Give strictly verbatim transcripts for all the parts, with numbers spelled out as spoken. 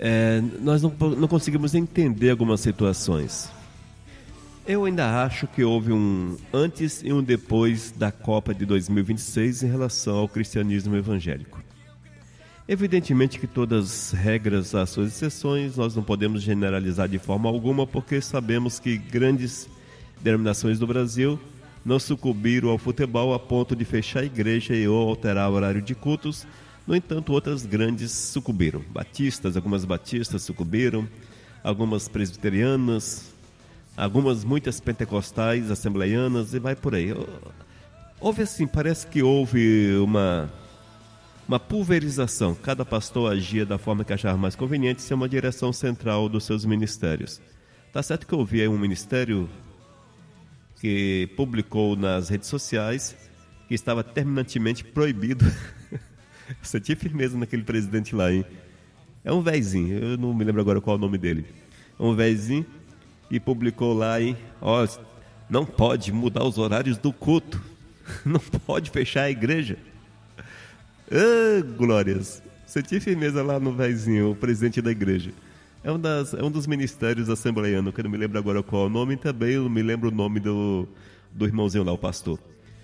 é, nós não, não conseguimos entender algumas situações. Eu ainda acho que houve um antes e um depois da Copa de dois mil e vinte e seis em relação ao cristianismo evangélico. Evidentemente que todas as regras, as suas exceções, nós não podemos generalizar de forma alguma, porque sabemos que grandes denominações do Brasil não sucumbiram ao futebol a ponto de fechar a igreja e ou alterar o horário de cultos. No entanto, outras grandes sucumbiram. Batistas, algumas batistas sucumbiram, algumas presbiterianas, algumas, muitas pentecostais, assembleianas, e vai por aí. Houve assim, parece que houve uma, uma pulverização. Cada pastor agia da forma que achava mais conveniente, sem uma direção central dos seus ministérios. Tá certo que eu ouvi aí um ministério que publicou nas redes sociais que estava terminantemente proibido. Eu senti firmeza naquele presidente lá, hein? É um véizinho, eu não me lembro agora qual é o nome dele. É um véizinho e publicou lá, hein? Ó, não pode mudar os horários do culto. Não pode fechar a igreja. Ah, glórias. Senti firmeza lá no véizinho, o presidente da igreja. É um, das, é um dos ministérios assembleianos, que eu não me lembro agora qual é o nome, e também eu não me lembro o nome do, do irmãozinho lá, o pastor.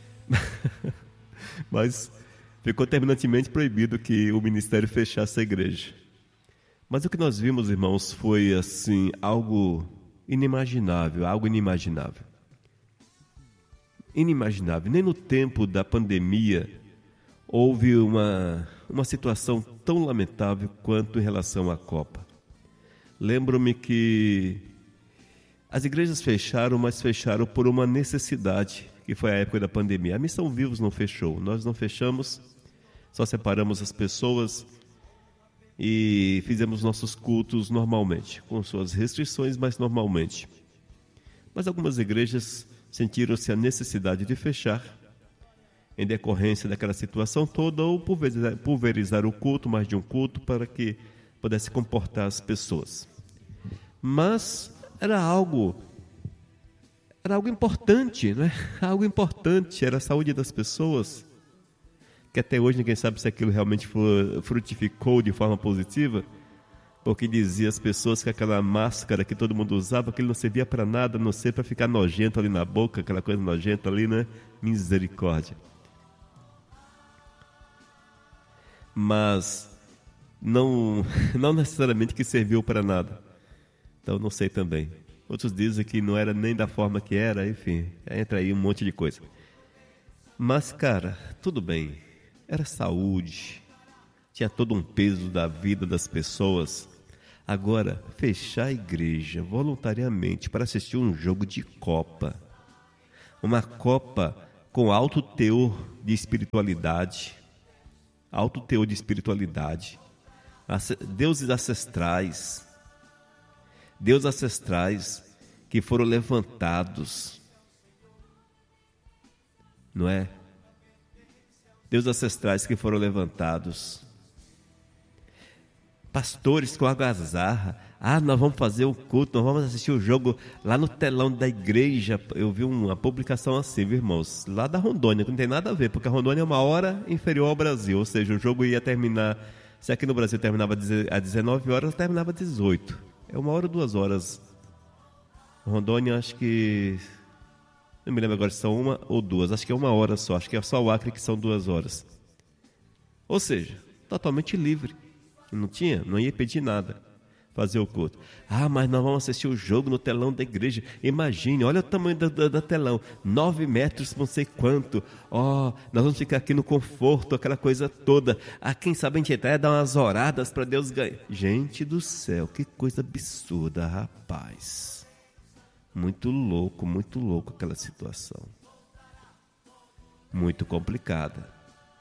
Mas ficou terminantemente proibido que o ministério fechasse a igreja. Mas o que nós vimos, irmãos, foi assim, algo inimaginável, algo inimaginável. Inimaginável. Nem no tempo da pandemia houve uma, uma situação tão lamentável quanto em relação à Copa. Lembro-me que as igrejas fecharam, mas fecharam por uma necessidade, que foi a época da pandemia. A Missão Vivos não fechou, nós não fechamos, só separamos as pessoas e fizemos nossos cultos normalmente, com suas restrições, mas normalmente. Mas algumas igrejas sentiram-se a necessidade de fechar, em decorrência daquela situação toda, ou pulverizar, pulverizar o culto, mais de um culto, para que pudesse comportar as pessoas. Mas era algo, era algo importante, né? Algo importante, era a saúde das pessoas, que até hoje ninguém sabe se aquilo realmente frutificou de forma positiva, porque dizia as pessoas que aquela máscara que todo mundo usava, aquilo não servia para nada, a não ser para ficar nojento ali na boca, aquela coisa nojenta ali, né? Misericórdia. Mas não, não necessariamente que serviu para nada. Então não sei também. Outros dizem que não era nem da forma que era, enfim, entra aí um monte de coisa. Mas, cara, tudo bem. Era saúde, tinha todo um peso da vida das pessoas. Agora, fechar a igreja voluntariamente para assistir um jogo de Copa, uma Copa com alto teor de espiritualidade, alto teor de espiritualidade, deuses ancestrais, deuses ancestrais que foram levantados, não é? Deuses ancestrais que foram levantados, pastores com algazarra. Ah, nós vamos fazer o culto, nós vamos assistir o jogo lá no telão da igreja. Eu vi uma publicação assim, viu, irmãos, lá da Rondônia, que não tem nada a ver, porque a Rondônia é uma hora inferior ao Brasil, ou seja, o jogo ia terminar, se aqui no Brasil terminava às dezenove horas, terminava às dezoito. É uma hora ou duas horas. Rondônia, acho que... não me lembro agora se são uma ou duas. Acho que é uma hora só. Acho que é só o Acre que são duas horas. Ou seja, totalmente livre. Não tinha, não ia pedir nada. Fazer o culto. Ah, mas nós vamos assistir o jogo no telão da igreja. Imagine, olha o tamanho da, da, da telão. Nove metros, não sei quanto. Ó, oh, nós vamos ficar aqui no conforto, aquela coisa toda. Ah, quem sabe a gente até dar umas oradas para Deus ganhar. Gente do céu, que coisa absurda, rapaz. Muito louco, muito louco aquela situação. Muito complicada.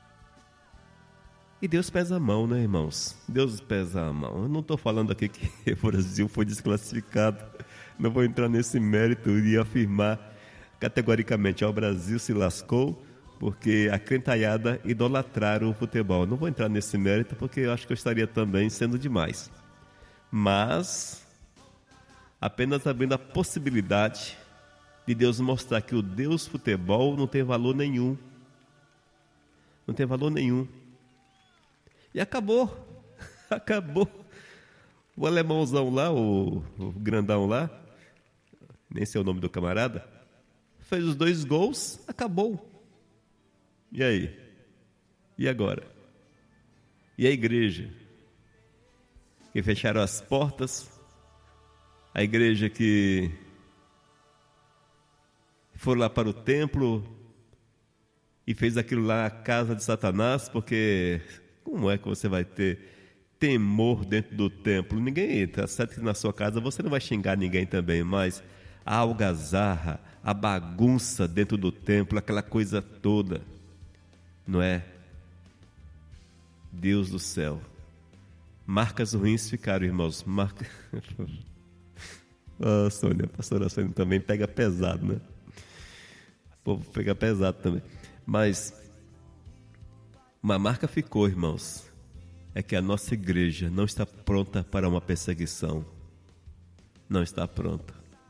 E Deus pesa a mão, né, irmãos? Deus pesa a mão. Eu não estou falando aqui que o Brasil foi desclassificado. Não vou entrar nesse mérito e afirmar categoricamente, ó, o Brasil se lascou porque a crentalhada idolatraram o futebol. Não vou entrar nesse mérito porque eu acho que eu estaria também sendo demais. Mas apenas abrindo a possibilidade de Deus mostrar que o Deus futebol não tem valor nenhum. Não tem valor nenhum. E acabou. Acabou. O alemãozão lá, o, o grandão lá, nem sei o nome do camarada, fez os dois gols, acabou. E aí? E agora? E a igreja? Que fecharam as portas, a igreja que foi lá para o templo e fez aquilo lá a casa de Satanás, porque como é que você vai ter temor dentro do templo? Ninguém entra, certo que na sua casa você não vai xingar ninguém também, mas a algazarra, a bagunça dentro do templo, aquela coisa toda, não é? Deus do céu. Marcas ruins ficaram, irmãos. Marca... Ah, Sônia, a pastora Sônia também pega pesado, né? O povo pega pesado também. Mas uma marca ficou, irmãos. É que a nossa igreja não está pronta para uma perseguição. Não está pronta.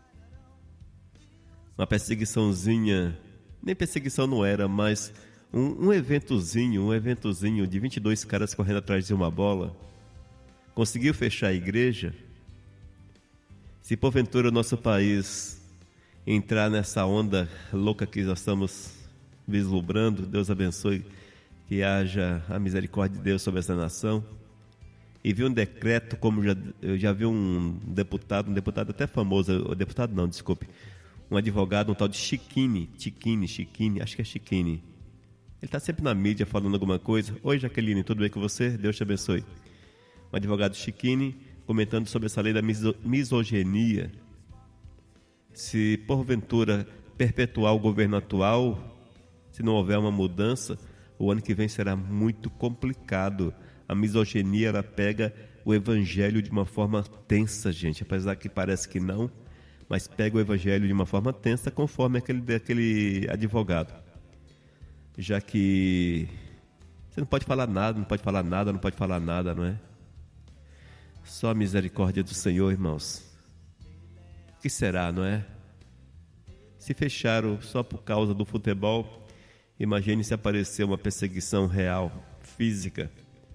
Uma perseguiçãozinha, nem perseguição não era, mas um, um eventozinho, um eventozinho de vinte e dois caras correndo atrás de uma bola, conseguiu fechar a igreja. Se porventura o nosso país entrar nessa onda louca que nós estamos vislumbrando, Deus abençoe, que haja a misericórdia de Deus sobre essa nação. E vi um decreto, como já, eu já vi um deputado, um deputado até famoso, deputado não, desculpe, um advogado, um tal de Chiquini, Chiquini, Chiquini, acho que é Chiquini. Ele está sempre na mídia falando alguma coisa. Oi, Jaqueline, tudo bem com você? Deus te abençoe. Um advogado Chiquini comentando sobre essa lei da miso, misoginia. Se porventura perpetuar o governo atual, se não houver uma mudança, o ano que vem será muito complicado. A misoginia, ela pega o evangelho de uma forma tensa, gente, apesar que parece que não, mas pega o evangelho de uma forma tensa, conforme aquele, aquele advogado. Já que você não pode falar nada, não pode falar nada, não pode falar nada, não é? Só a misericórdia do Senhor, irmãos. O que será, não é? Se fecharam só por causa do futebol, imagine se aparecer uma perseguição real, física.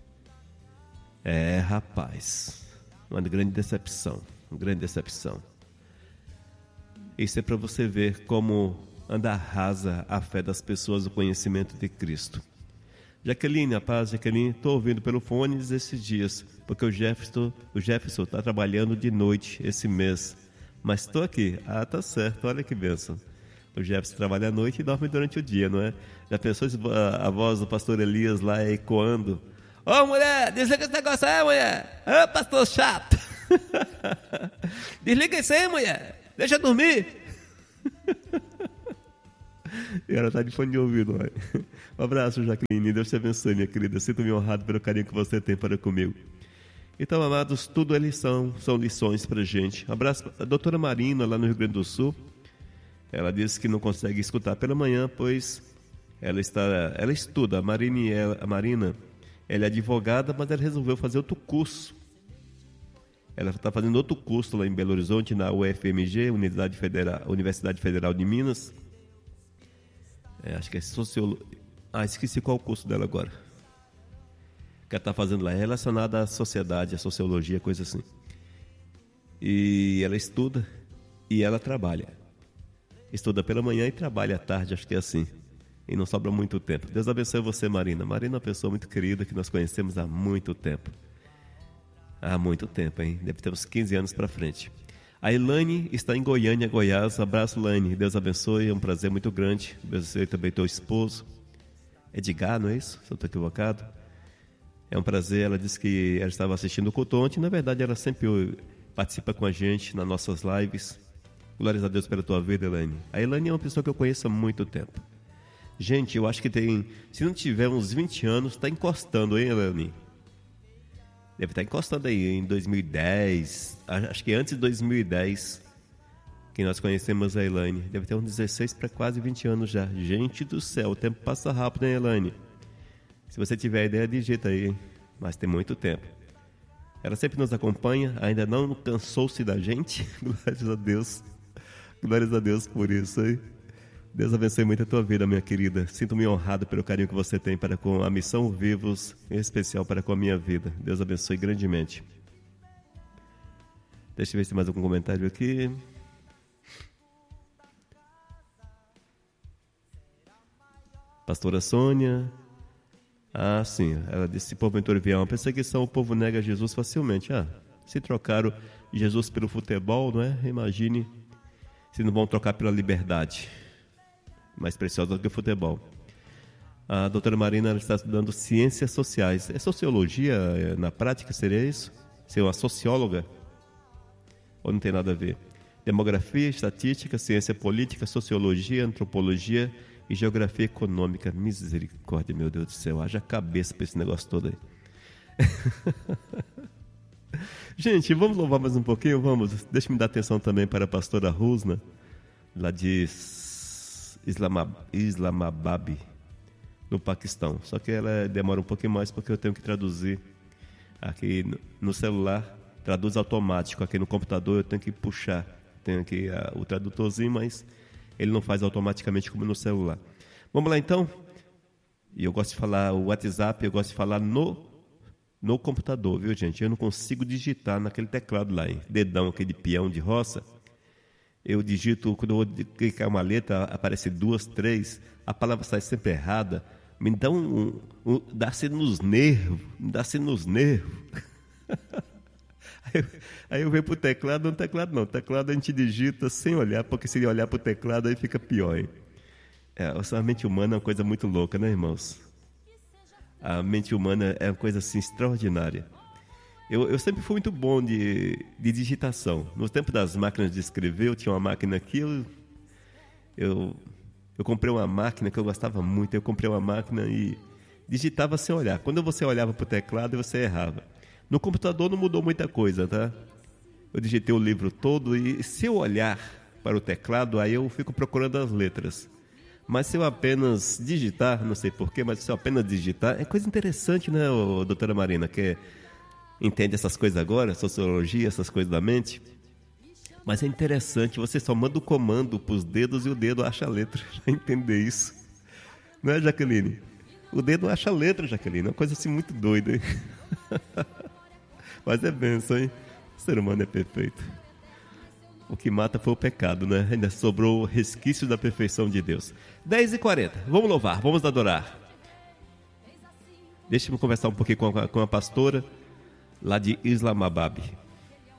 É, rapaz, uma grande decepção, uma grande decepção. Isso é para você ver como anda rasa a fé das pessoas, o conhecimento de Cristo. Jaqueline, a paz, Jaqueline, estou ouvindo pelo fone esses dias, porque o Jefferson o Jefferson está trabalhando de noite esse mês, mas estou aqui. Ah, tá certo, olha que bênção. O Jefferson trabalha à noite e dorme durante o dia, não é? Já pensou se a, a voz do pastor Elias lá é ecoando? Ô, oh, mulher, desliga esse negócio aí, mulher. Ô, oh, pastor chato. Desliga isso aí, mulher. Deixa eu dormir. E ela está de fone de ouvido, olha. Um abraço, Jaqueline. Deus te abençoe, minha querida. Sinto-me honrado pelo carinho que você tem para comigo. Então, amados, tudo é lição, são lições para a gente. Um abraço a doutora Marina, lá no Rio Grande do Sul. Ela disse que não consegue escutar pela manhã, pois ela, está, ela estuda. A Marina, a Marina, ela é advogada, mas ela resolveu fazer outro curso. Ela está fazendo outro curso lá em Belo Horizonte, na U F M G, Universidade Federal, Universidade Federal de Minas. É, acho que é sociologia. Ah, esqueci qual é o curso dela agora. Que ela está fazendo lá, é relacionada à sociedade, à sociologia, coisa assim. E ela estuda e ela trabalha. Estuda pela manhã e trabalha à tarde, acho que é assim. E não sobra muito tempo. Deus abençoe você, Marina. Marina é uma pessoa muito querida que nós conhecemos há muito tempo. Há muito tempo, hein? Deve ter uns quinze anos para frente. A Elaine está em Goiânia, Goiás. Abraço, Elaine. Deus abençoe, é um prazer muito grande. Deus abençoe também teu esposo. Edgar, não é isso? Se eu estou equivocado. É um prazer. Ela disse que ela estava assistindo o culto ontem. Na verdade, ela sempre participa com a gente nas nossas lives. Glórias a Deus pela tua vida, Elaine. A Elaine é uma pessoa que eu conheço há muito tempo. Gente, eu acho que tem... Se não tiver uns vinte anos, está encostando, hein, Elaine? Deve estar encostando aí em dois mil e dez, acho que antes de dois mil e dez, que nós conhecemos a Elaine. Deve ter uns dezesseis para quase vinte anos já. Gente do céu, o tempo passa rápido, hein, Elaine? Se você tiver ideia, digita aí, hein? Mas tem muito tempo. Ela sempre nos acompanha, ainda não cansou-se da gente. Glórias a Deus. Glórias a Deus por isso, hein? Deus abençoe muito a tua vida, minha querida. Sinto-me honrado pelo carinho que você tem para com a Missão Vivos, em especial para com a minha vida. Deus abençoe grandemente. Deixa eu ver se tem mais algum comentário aqui. Pastora Sônia. Ah, sim. Ela disse: se porventura vier uma perseguição, o povo nega Jesus facilmente. Ah, se trocaram Jesus pelo futebol, não é? Imagine se não vão trocar pela liberdade. Mais preciosa do que o futebol. A doutora Marina ela está estudando ciências sociais. É sociologia na prática, seria isso? Ser uma socióloga? Ou não tem nada a ver? Demografia, estatística, ciência política, sociologia, antropologia e geografia econômica. Misericórdia, meu Deus do céu. Haja cabeça para esse negócio todo aí. Gente, vamos louvar mais um pouquinho? Vamos. Deixa-me dar atenção também para a pastora Rusna, lá de Islamabad, no Paquistão. Só que ela demora um pouquinho mais porque eu tenho que traduzir aqui no celular. Traduz automático. Aqui no computador eu tenho que puxar. Tenho aqui uh, o tradutorzinho, mas ele não faz automaticamente como no celular. Vamos lá então? E eu gosto de falar o WhatsApp, eu gosto de falar no, no computador, viu, gente? Eu não consigo digitar naquele teclado lá, hein? Dedão, aquele peão de roça. Eu digito, quando eu vou clicar uma letra, aparece duas, três, a palavra sai sempre errada. Me dá um... um, um dá-se nos nervos, dá-se nos nervos. Aí eu, aí eu venho pro teclado, não teclado não, teclado a gente digita sem olhar, porque se olhar pro teclado aí fica pior, hein? É, a mente humana é uma coisa muito louca, né, irmãos? A mente humana é uma coisa assim extraordinária. Eu, eu sempre fui muito bom de, de digitação. No tempo das máquinas de escrever, eu tinha uma máquina aqui, eu, eu, eu comprei uma máquina que eu gostava muito, eu comprei uma máquina e digitava sem olhar. Quando você olhava pro teclado, você errava. No computador não mudou muita coisa, tá? Eu digitei o livro todo e se eu olhar para o teclado, aí eu fico procurando as letras. Mas se eu apenas digitar, não sei porquê, mas se eu apenas digitar, é coisa interessante, né, ô, doutora Marina, que entende essas coisas agora, sociologia, essas coisas da mente. Mas é interessante, você só manda o comando para os dedos e o dedo acha a letra. Já entender isso. Não é, Jaqueline? O dedo acha a letra, Jaqueline. É uma coisa assim muito doida, hein? Mas é benção, hein? O ser humano é perfeito. O que mata foi o pecado, né? Ainda sobrou o resquício da perfeição de Deus. dez e quarenta. Vamos louvar, vamos adorar. Deixa-me conversar um pouquinho com a, com a pastora lá de Islamabad.